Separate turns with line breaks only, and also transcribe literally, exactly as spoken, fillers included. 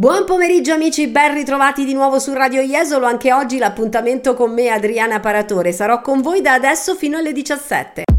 Buon pomeriggio amici, ben ritrovati di nuovo su Radio Jesolo. Anche oggi l'appuntamento con me, Adriana Paratore. Sarò con voi da adesso fino alle diciassette.